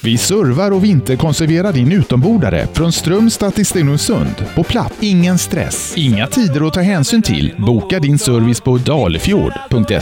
Vi servar och vinterkonserverar din utombordare från Strömstad till Stenungsund. På plats, ingen stress, inga tider att ta hänsyn till. Boka din service på dalfjord.se.